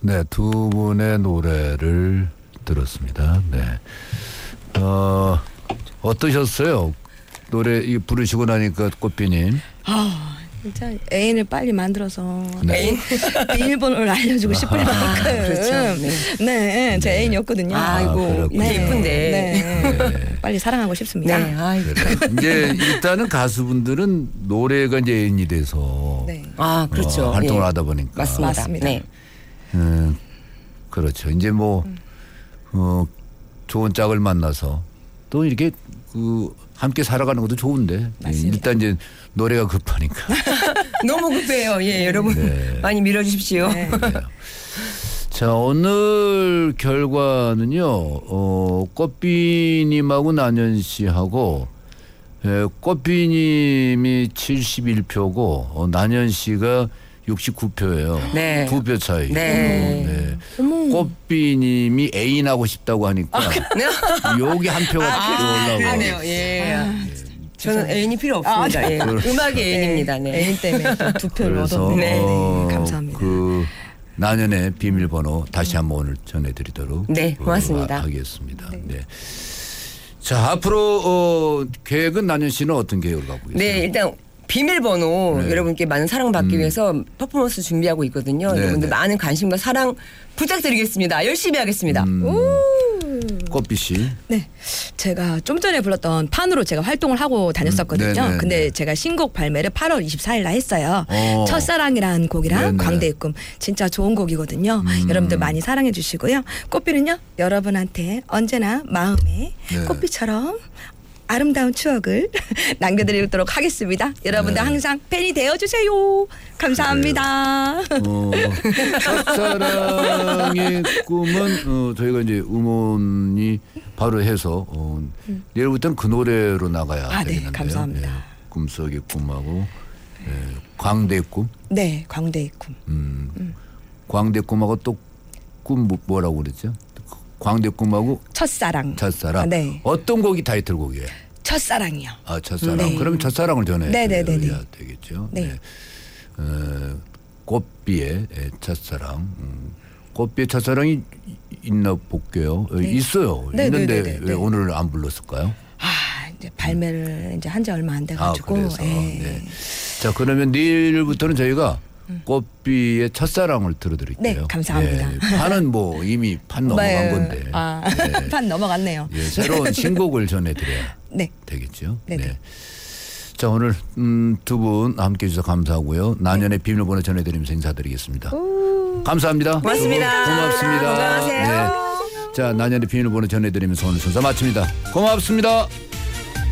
네, 두 분의 노래를 들었습니다. 네. 어떠셨어요? 노래 부르시고 나니까 꽃비님. 진짜 애인을 빨리 만들어서 애인 비밀번호를 알려주고 싶을 만큼 그렇죠. 네, 제 애인이었거든요. 아이고 예쁜데 네. 빨리 사랑하고 싶습니다. 네. 아이고. 이제 일단은 가수분들은 노래가 이제 애인이 돼서 네. 그렇죠. 활동을 예. 하다 보니까 맞습니다. 네. 그렇죠. 이제 뭐 좋은 짝을 만나서 또 이렇게 함께 살아가는 것도 좋은데 일단 이제 노래가 급하니까 너무 급해요. 예, 여러분 네. 많이 밀어주십시오. 네. 자, 오늘 결과는요. 꽃비님하고 난현 씨하고 꽃비님이 71표고 난현 씨가 69표예요. 네. 2표 차이. 네. 꽃비님이 애인하고 싶다고 하니까 여기 한 표가 올라오고. 그러네요. 예. 저는 애인이 필요 없습니다. 예. 음악이 애인입니다. 네. 애인 때문에 두 표를 그래서 얻었네요. 네. 감사합니다. 난연의 비밀번호 다시 한번 오늘 전해드리도록 네, 고맙습니다. 하겠습니다. 네. 자, 앞으로 계획은 난연 씨는 어떤 계획을 갖고 계세요? 네, 일단 비밀번호 여러분께 많은 사랑 받기 위해서 퍼포먼스 준비하고 있거든요. 네, 여러분들 네. 많은 관심과 사랑 부탁드리겠습니다. 열심히 하겠습니다. 꽃비 씨. 네, 제가 좀 전에 불렀던 판으로 제가 활동을 하고 다녔었거든요. 네네, 근데 네. 제가 신곡 발매를 8월 24일 날 했어요. 어. 첫사랑이라는 곡이랑 네네. 광대의 꿈 진짜 좋은 곡이거든요. 여러분들 많이 사랑해 주시고요. 꽃비는요 여러분한테 언제나 마음에 네. 꽃비처럼 아름다운 추억을 남겨드리도록 하겠습니다. 여러분들 네. 항상 팬이 되어주세요. 감사합니다. 첫사랑의 꿈은 저희가 이제 음원이 바로 해서 내일부터는 그 노래로 나가야 네, 되겠는데요. 감사합니다. 예, 꿈속의 꿈하고 광대의 꿈. 네, 광대의 꿈. 광대의 꿈하고 또 꿈 뭐라고 그랬죠? 광대의 꿈하고 첫사랑. 첫사랑. 네. 어떤 곡이 타이틀곡이에요? 첫사랑이요. 첫사랑. 네. 그럼 첫사랑을 전해야 네네네네. 되겠죠. 네. 꽃비의 첫사랑. 꽃비의 첫사랑이 있나 볼게요. 있어요. 네, 있는데 네, 네, 네. 왜 오늘 안 불렀을까요? 이제 발매를 이제 한 지 얼마 안 돼가지고. 그래서. 예. 네. 자, 그러면 내일부터는 저희가 꽃비의 첫사랑을 들어드릴게요. 네, 감사합니다. 예, 판은 뭐 이미 판 넘어간 건데. 네. 판 넘어갔네요. 예, 새로운 신곡을 전해드려야 네. 되겠죠. 네네. 네. 자, 오늘 두 분 함께해 주셔서 감사하고요. 난연의 비밀번호 전해드리면서 인사드리겠습니다. 감사합니다. 고맙습니다. 고맙습니다. 건강하세요. 자, 난연의 비밀번호 전해드리면서 오늘 순서 마칩니다. 고맙습니다.